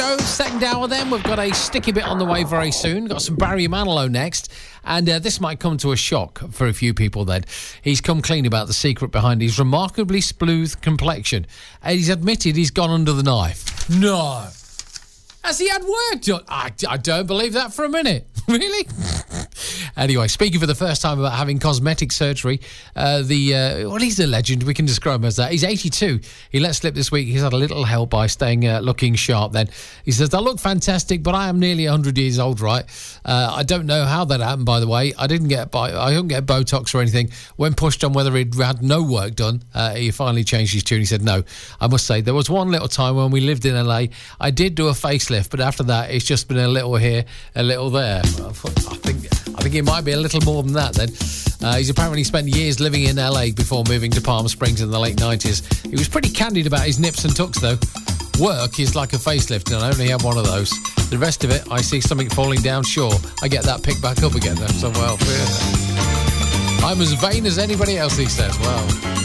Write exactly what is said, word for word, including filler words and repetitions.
Second hour then, we've got a sticky bit on the way very soon. Got some Barry Manilow next, and uh, this might come to a shock for a few people then. He's come clean about the secret behind his remarkably smooth complexion, and he's admitted he's gone under the knife. No. Has he had work done? I, I don't believe that for a minute. Really? Anyway, speaking for the first time about having cosmetic surgery, uh, the uh, well, he's a legend. We can describe him as that. He's eighty-two. He let slip this week. He's had a little help by staying uh, looking sharp. Then he says, "I look fantastic, but I am nearly one hundred years old, right? Uh, I don't know how that happened, by the way. I didn't get I didn't get Botox or anything. When pushed on whether he'd had no work done, uh, he finally changed his tune. He said, no. I must say, there was one little time when we lived in L A. I did do a facelift, but after that, it's just been a little here, a little there. I think I think it might be a little more than that then. Uh, he's apparently spent years living in L A before moving to Palm Springs in the late nineties. He was pretty candid about his nips and tucks, though. Work is like a facelift, and I only have one of those. The rest of it, I see something falling down, sure. I get that picked back up again, though. So, well, I'm as vain as anybody else, he says. Well...